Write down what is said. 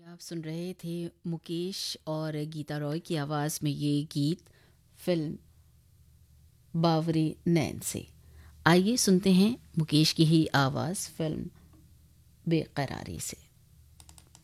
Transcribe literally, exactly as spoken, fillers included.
आप सुन रहे थे मुकेश और गीता रॉय की आवाज़ में ये गीत फिल्म बावरे नैन से। आइए सुनते हैं मुकेश की ही आवाज़ फिल्म बेकरारी से।